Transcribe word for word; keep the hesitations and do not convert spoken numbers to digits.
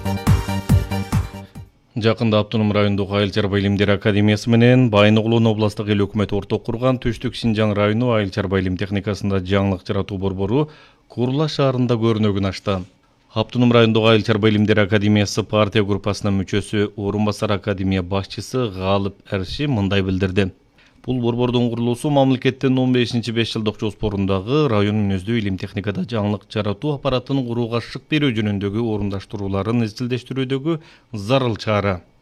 Жакында Автоном райондук Айыл чарба илимдери академиясы менен Байыны Кулуун областтык эл өкмөтү орток курган Түштүк Синжаң району Айыл чарба илим техникасында жаңылык жаратуу борбору Курла шаарында көрүнөгүн ачты. Автоном райондук Айыл чарба илимдери академиясы партия группасынын мүчөсү, орун басар академия башчысы Галып Эрши мындай билдирди. Бул борбордун курулуусу мамлекеттин он бешинчи беш жылдык жоспорундагы район мүнөздүү илим техникада жаңылык жаратуу аппаратын курууга шык берүү жөнүндөгү орундаштырууларын изчилдештирүүдөгү зарыл чара.